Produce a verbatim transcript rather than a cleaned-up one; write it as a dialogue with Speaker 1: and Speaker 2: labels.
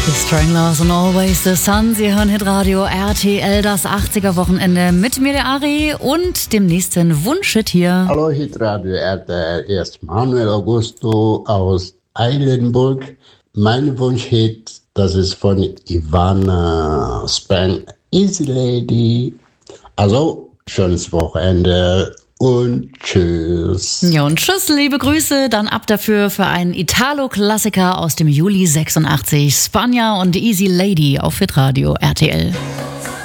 Speaker 1: Die Stranglers und Always the Sun. Sie hören Hitradio R T L, das achtziger-Wochenende mit mir, der Ari, und dem nächsten Wunschhit hier.
Speaker 2: Hallo Hitradio R T L, hier ist Manuel Augusto aus Eilenburg. Mein Wunschhit, das ist von Ivana Span, Easy Lady. Also, schönes Wochenende und tschüss.
Speaker 1: Ja, und tschüss, liebe Grüße. Dann ab dafür für einen Italo-Klassiker aus dem Juli sechsundachtzig. Spanja und Easy Lady auf Hitradio R T L.